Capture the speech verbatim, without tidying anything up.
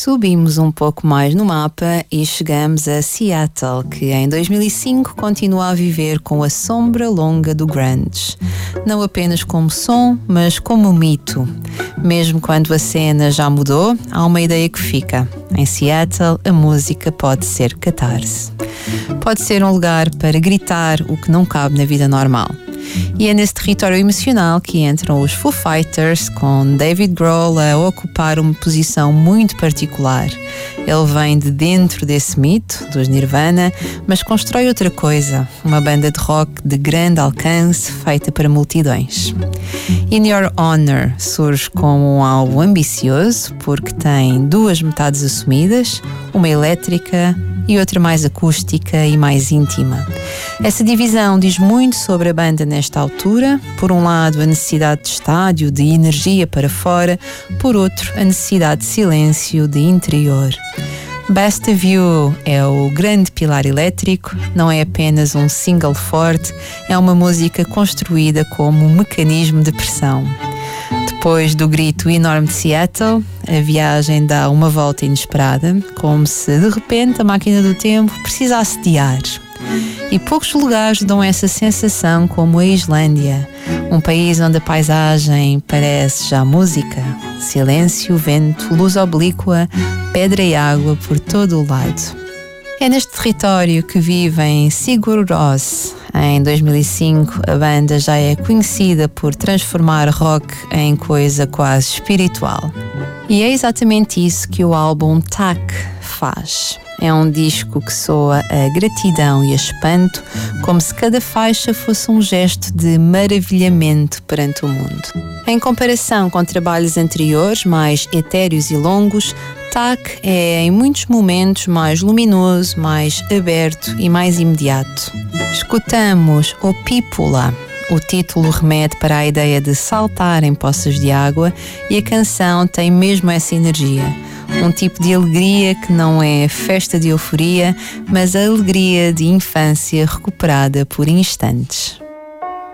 Subimos um pouco mais no mapa e chegamos a Seattle, que em dois mil e cinco continua a viver com a sombra longa do grunge. Não apenas como som, mas como mito. Mesmo quando a cena já mudou, há uma ideia que fica. Em Seattle, a música pode ser catarse. Pode ser um lugar para gritar o que não cabe na vida normal. E é nesse território emocional que entram os Foo Fighters, com David Grohl a ocupar uma posição muito particular. Ele vem de dentro desse mito, dos Nirvana, mas constrói outra coisa, uma banda de rock de grande alcance, feita para multidões. In Your Honor surge como um álbum ambicioso, porque tem duas metades assumidas, uma elétrica e outra mais acústica e mais íntima. Essa divisão diz muito sobre a banda nesta altura. Por um lado, a necessidade de estádio, de energia para fora, por outro, a necessidade de silêncio, de interior. Best of You é o grande pilar elétrico, não é apenas um single forte, é uma música construída como um mecanismo de pressão. Depois do grito enorme de Seattle, a viagem dá uma volta inesperada, como se de repente a máquina do tempo precisasse de ar. E poucos lugares dão essa sensação como a Islândia, um país onde a paisagem parece já música. Silêncio, vento, luz oblíqua, pedra e água por todo o lado. É neste território que vivem Sigur Rós. Em dois mil e cinco, a banda já é conhecida por transformar rock em coisa quase espiritual. E é exatamente isso que o álbum Tak faz. É um disco que soa a gratidão e a espanto, como se cada faixa fosse um gesto de maravilhamento perante o mundo. Em comparação com trabalhos anteriores, mais etéreos e longos, Tak é em muitos momentos mais luminoso, mais aberto e mais imediato. Escutamos O Pípula. O título remete para a ideia de saltar em poças de água e a canção tem mesmo essa energia. Um tipo de alegria que não é festa de euforia, mas a alegria de infância recuperada por instantes.